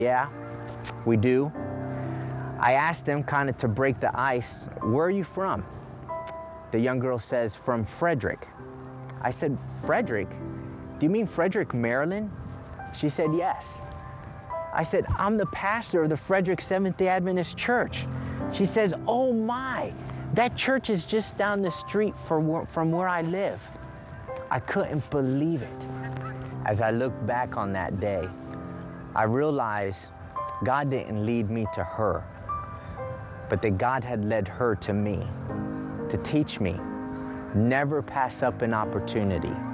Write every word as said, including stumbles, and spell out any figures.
Yeah, we do. I asked them kind of to break the ice, where are you from? The young girl says, from Frederick. I said, Frederick? Do you mean Frederick, Maryland? She said, yes. I said, I'm the pastor of the Frederick Seventh-day Adventist Church. She says, oh my, that church is just down the street from where I live. I couldn't believe it. As I look back on that day, I realized God didn't lead me to her, but that God had led her to me to teach me, never pass up an opportunity.